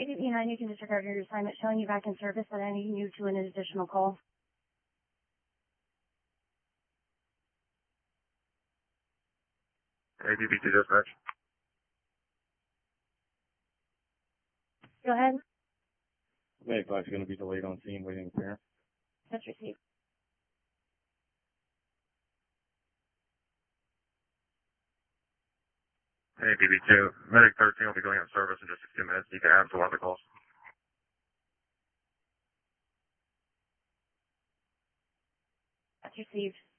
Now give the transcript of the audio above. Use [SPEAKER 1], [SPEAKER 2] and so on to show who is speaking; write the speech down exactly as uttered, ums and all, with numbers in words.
[SPEAKER 1] A B P nine, you can disregard your assignment showing you back in service, but I need you to an additional call.
[SPEAKER 2] A B P two dispatch.
[SPEAKER 1] Go ahead.
[SPEAKER 3] Medic is going to be delayed on scene waiting appearance.
[SPEAKER 1] That's received.
[SPEAKER 2] A B B two, Medic thirteen will be going on service in just sixteen minutes. You can add to one of the calls.
[SPEAKER 1] That's received.